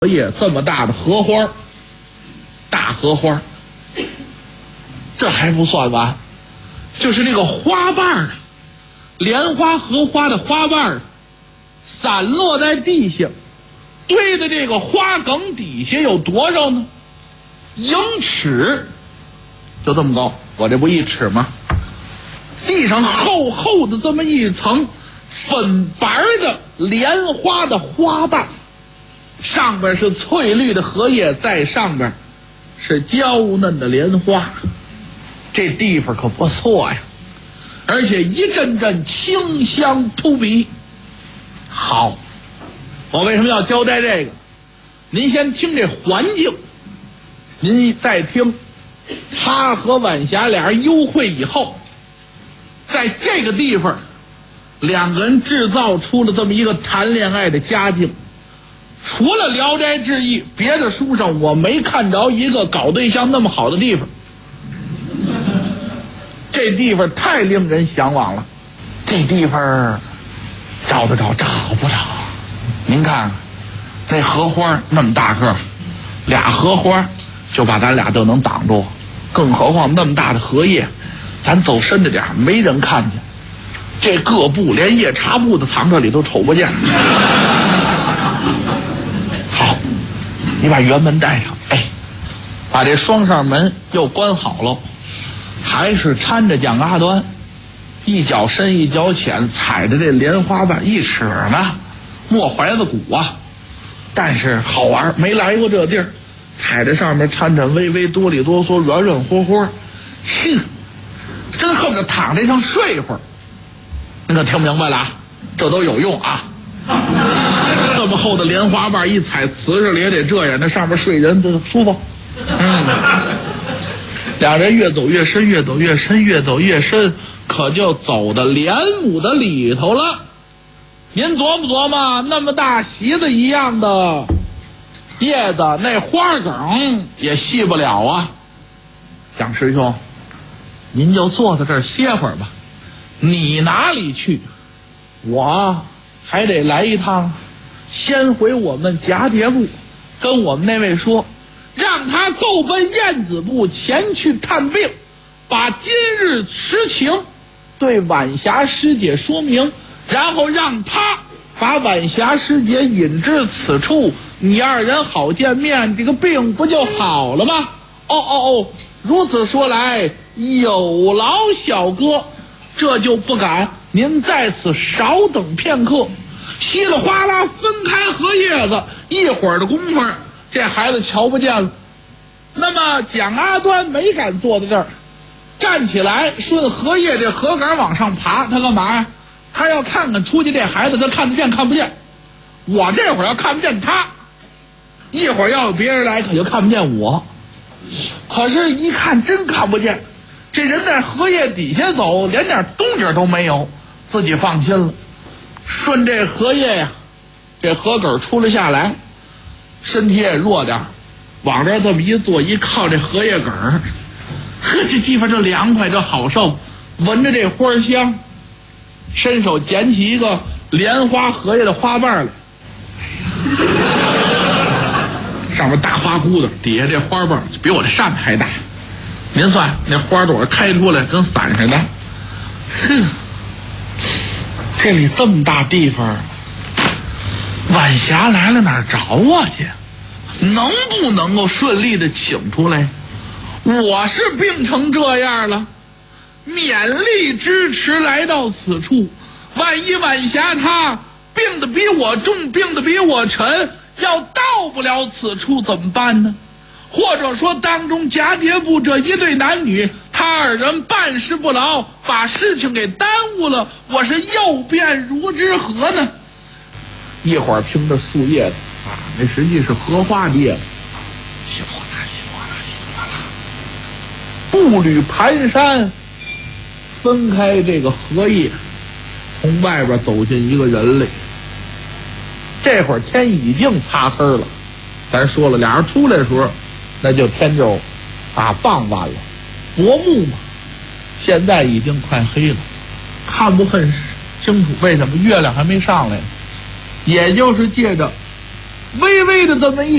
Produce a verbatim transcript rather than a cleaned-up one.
叶这么大的荷花，大荷花，这还不算完，就是那个花瓣啊，莲花、荷花的花瓣散落在地下，堆的这个花梗底下有多少呢？一尺，就这么高，我这不一尺吗？地上厚厚的这么一层粉白的莲花的花瓣，上边是翠绿的荷叶，在上边是娇嫩的莲花，这地方可不错呀，而且一阵阵清香扑鼻。好，我为什么要交代这个？您先听这环境，您再听他和晚霞俩人幽会以后，在这个地方两个人制造出了这么一个谈恋爱的佳境。除了《聊斋志异》，别的书上我没看着一个搞对象那么好的地方。这地方太令人向往了，这地方找得着找不着。您看看那荷花那么大个，俩荷花就把咱俩都能挡住，更何况那么大的荷叶，咱走深着点没人看见，这各部连夜叉部的藏这里都瞅不见。好，你把辕门带上，哎，把这双扇门又关好了，还是搀着蒋阿端，一脚深一脚浅，踩着这莲花瓣一尺呢，没怀子骨啊，但是好玩，没来过这地儿，踩在上面颤颤巍巍，哆里哆嗦，软软和和，哼，真恨不得躺在上睡一会儿。你可听明白了啊？这都有用啊！这么厚的莲花瓣一踩瓷实了也得这样，那上面睡人都舒服。嗯，两人越走越深，越走越深，越走越深，可就走到莲母的里头了。您琢磨琢磨，那么大席子一样的叶子，那花梗也细不了啊。蒋师兄，您就坐在这儿歇会儿吧。你哪里去？我还得来一趟，先回我们蛱蝶部，跟我们那位说，让他够奔燕子部前去探病，把今日实情对晚霞师姐说明，然后让他把晚霞师姐引至此处，你二人好见面，这个病不就好了吗？哦哦哦，如此说来，有劳小哥，这就不敢。您在此少等片刻。稀里哗啦分开荷叶子，一会儿的功夫，这孩子瞧不见了。那么蒋阿端没敢坐在这儿，站起来顺荷叶这荷杆往上爬，他干嘛呀？他要看看出去这孩子，他看得见看不见。我这会儿要看不见他，一会儿要有别人来，可就看不见我。可是一看真看不见，这人在荷叶底下走，连点动静都没有，自己放心了。顺这荷叶呀，这荷梗出了下来，身体也弱点，往这这么一坐，一靠这荷叶梗，呵，这地方就凉快，这好受，闻着这花香，伸手捡起一个莲花荷叶的花瓣来，上面大花骨朵，底下这花瓣比我这扇子还大，您算那花朵开出来跟伞似的，哼。这里这么大地方，晚霞来了哪儿着啊去？能不能够顺利的请出来？我是病成这样了，勉力支持来到此处，万一晚霞她病得比我重，病得比我沉，要到不了此处怎么办呢？或者说当中蛱蝶部这一对男女，他二人办事不牢，把事情给耽误了，我是又便如之何呢？一会儿凭着树叶子啊，那实际是荷花的叶子，稀哗啦稀哗啦稀哗啦，步履蹒跚，分开这个荷叶，从外边走进一个人来。这会儿天已经擦黑了，咱说了，俩人出来的时候那就天就啊傍晚了，薄暮嘛，现在已经快黑了，看不很清楚。为什么？月亮还没上来呢。也就是借着微微的这么一